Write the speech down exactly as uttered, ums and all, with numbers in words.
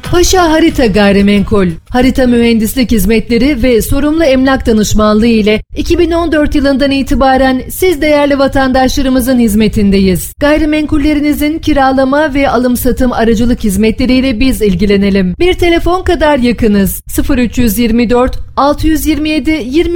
Paşa Harita Gayrimenkul, harita mühendislik hizmetleri ve sorumlu emlak danışmanlığı ile iki bin on dört yılından itibaren siz değerli vatandaşlarımızın hizmetindeyiz. Gayrimenkullerinizin kiralama ve alım-satım aracılık hizmetleriyle biz ilgilenelim. Bir telefon kadar yakınız. sıfır üç yüz yirmi dört altı yüz yirmi yedi yirmi